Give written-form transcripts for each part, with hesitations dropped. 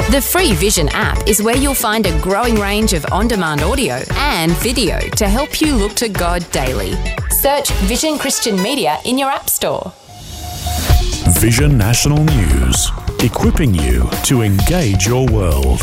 The free Vision app is where you'll find a growing range of on-demand audio and video to help you look to God daily. Search Vision Christian Media in your app store. Vision National News, equipping you to engage your world.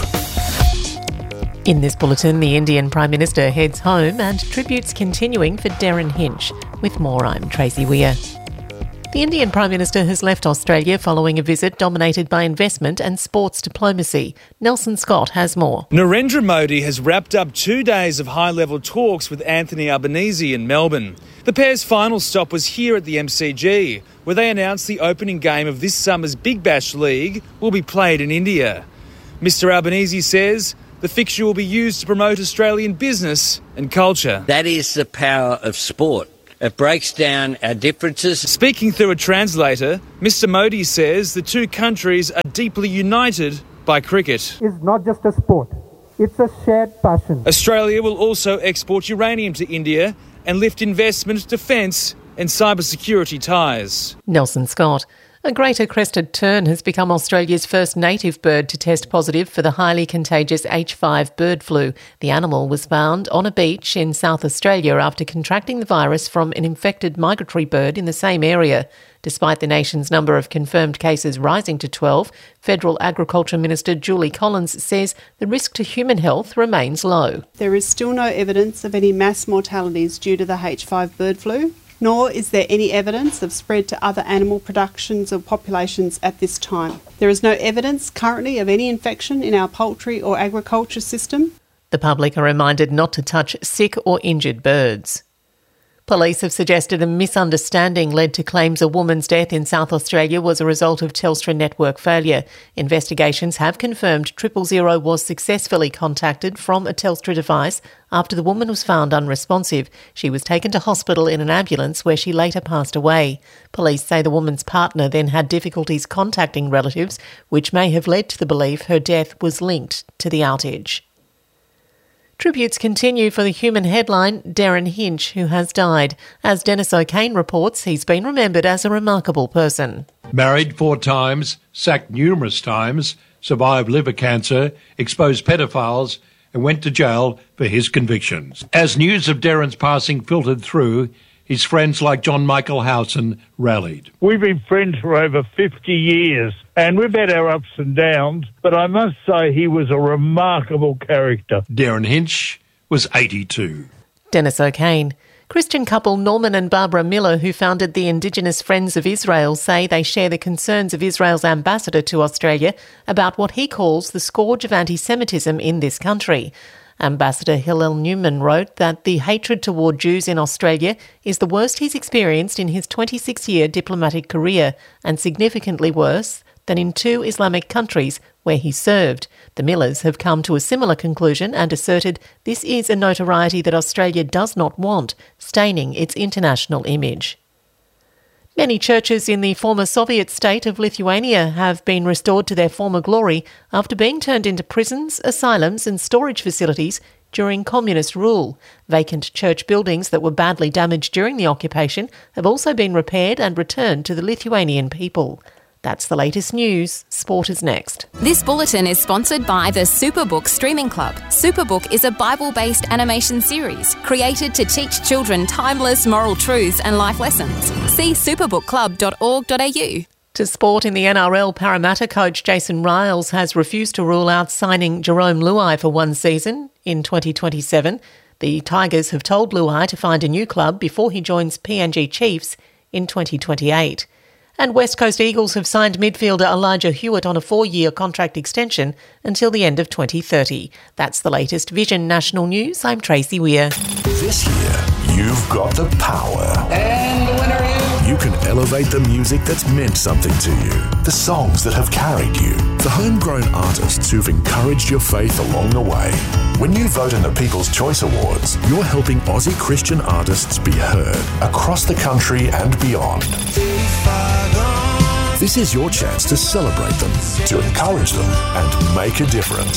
In this bulletin, the Indian Prime Minister heads home and tributes continuing for Derryn Hinch. With more, I'm Tracy Weir. The Indian Prime Minister has left Australia following a visit dominated by investment and sports diplomacy. Nelson Scott has more. Narendra Modi has wrapped up 2 days of high-level talks with Anthony Albanese in Melbourne. The pair's final stop was here at the MCG, where they announced the opening game of this summer's Big Bash League will be played in India. Mr Albanese says the fixture will be used to promote Australian business and culture. That is the power of sport. It breaks down our differences. Speaking through a translator, Mr Modi says the two countries are deeply united by cricket. It's not just a sport, it's a shared passion. Australia will also export uranium to India and lift investment, defence and cybersecurity ties. Nelson Scott. A greater crested tern has become Australia's first native bird to test positive for the highly contagious H5 bird flu. The animal was found on a beach in South Australia after contracting the virus from an infected migratory bird in the same area. Despite the nation's number of confirmed cases rising to 12, Federal Agriculture Minister Julie Collins says the risk to human health remains low. There is still no evidence of any mass mortalities due to the H5 bird flu, nor is there any evidence of spread to other animal productions or populations at this time. There is no evidence currently of any infection in our poultry or agriculture system. The public are reminded not to touch sick or injured birds. Police have suggested a misunderstanding led to claims a woman's death in South Australia was a result of Telstra network failure. Investigations have confirmed 000 was successfully contacted from a Telstra device after the woman was found unresponsive. She was taken to hospital in an ambulance where she later passed away. Police say the woman's partner then had difficulties contacting relatives, which may have led to the belief her death was linked to the outage. Tributes continue for the human headline Derryn Hinch, who has died. As Dennis O'Kane reports, he's been remembered as a remarkable person. Married 4 times, sacked numerous times, survived liver cancer, exposed pedophiles and went to jail for his convictions. As news of Derryn's passing filtered through, his friends like John Michael Howson rallied. We've been friends for over 50 years and we've had our ups and downs, but I must say he was a remarkable character. Derryn Hinch was 82. Dennis O'Kane. Christian couple Norman and Barbara Miller, who founded the Indigenous Friends of Israel, say they share the concerns of Israel's ambassador to Australia about what he calls the scourge of anti-Semitism in this country. Ambassador Hillel Newman wrote that the hatred toward Jews in Australia is the worst he's experienced in his 26-year diplomatic career, and significantly worse than in 2 Islamic countries where he served. The Millers have come to a similar conclusion and asserted this is a notoriety that Australia does not want, staining its international image. Many churches in the former Soviet state of Lithuania have been restored to their former glory after being turned into prisons, asylums and storage facilities during communist rule. Vacant church buildings that were badly damaged during the occupation have also been repaired and returned to the Lithuanian people. That's the latest news. Sport is next. This bulletin is sponsored by the Superbook Streaming Club. Superbook is a Bible-based animation series created to teach children timeless moral truths and life lessons. See superbookclub.org.au. To sport in the NRL, Parramatta coach Jason Riles has refused to rule out signing Jerome Luai for 1 season in 2027. The Tigers have told Luai to find a new club before he joins PNG Chiefs in 2028. And West Coast Eagles have signed midfielder Elijah Hewitt on a 4-year contract extension until the end of 2030. That's the latest Vision National News. I'm Tracy Weir. This year, you've got the power. And the winner is... You can elevate the music that's meant something to you, the songs that have carried you, the homegrown artists who've encouraged your faith along the way. When you vote in the People's Choice Awards, you're helping Aussie Christian artists be heard across the country and beyond. This is your chance to celebrate them, to encourage them, and make a difference.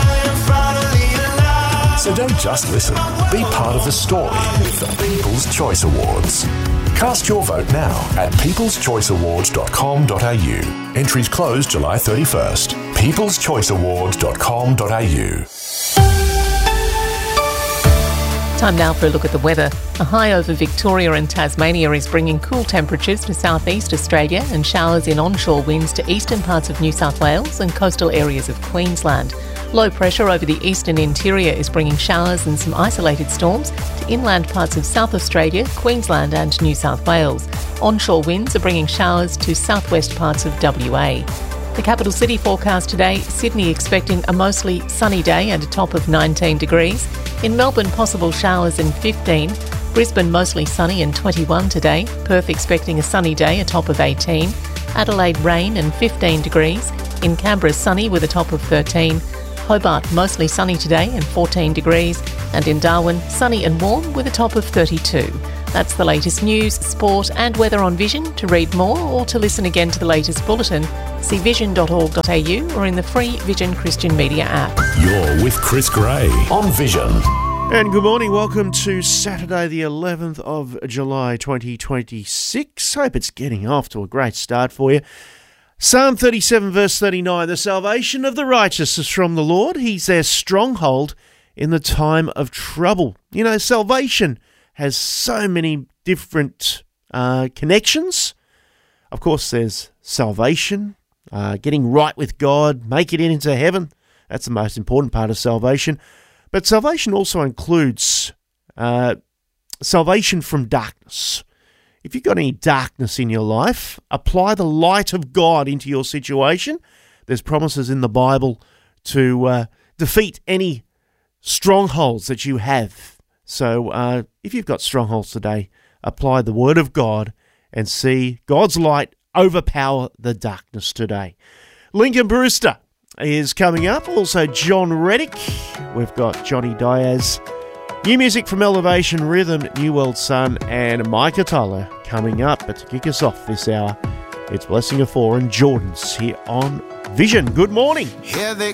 So don't just listen, be part of the story with the People's Choice Awards. Cast your vote now at peopleschoiceawards.com.au. Entries close July 31st. peopleschoiceawards.com.au. Time now for a look at the weather. A high over Victoria and Tasmania is bringing cool temperatures to southeast Australia and showers in onshore winds to eastern parts of New South Wales and coastal areas of Queensland. Low pressure over the eastern interior is bringing showers and some isolated storms to inland parts of South Australia, Queensland and New South Wales. Onshore winds are bringing showers to southwest parts of WA. The capital city forecast today, Sydney expecting a mostly sunny day and a top of 19 degrees. In Melbourne, possible showers and 15. Brisbane, mostly sunny and 21 today. Perth expecting a sunny day, a top of 18. Adelaide, rain and 15 degrees. In Canberra, sunny with a top of 13. Hobart, mostly sunny today and 14 degrees. And in Darwin, sunny and warm with a top of 32. That's the latest news, sport and weather on Vision. To read more or to listen again to the latest bulletin, see vision.org.au or in the free Vision Christian Media app. You're with Chris Gray on Vision. And good morning. Welcome to Saturday, the 11th of July 2026. Hope it's getting off to a great start for you. Psalm 37 verse 39, the salvation of the righteous is from the Lord. He's their stronghold in the time of trouble. You know, salvation has so many different connections. Of course, there's salvation, getting right with God, making it into heaven. That's the most important part of salvation. But salvation also includes salvation from darkness. If you've got any darkness in your life, apply the light of God into your situation. There's promises in the Bible to defeat any strongholds that you have. So if you've got strongholds today, apply the Word of God and see God's light overpower the darkness today. Lincoln Brewster is coming up. Also John Reddick. We've got Johnny Diaz. New music from Elevation Rhythm, New World Sun and Micah Tyler coming up. But to kick us off this hour, it's Blessing of Four and Jordan's here on Vision. Good morning.